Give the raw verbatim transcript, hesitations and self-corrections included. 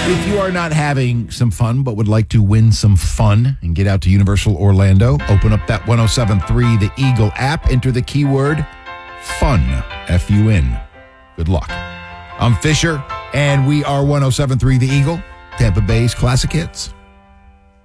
If you are not having some fun but would like to win some fun and get out to Universal Orlando, open up that ten seventy-three The Eagle app, enter the keyword FUN, F U N. Good luck. I'm Fisher, and we are ten seventy-three The Eagle, Tampa Bay's Classic Hits.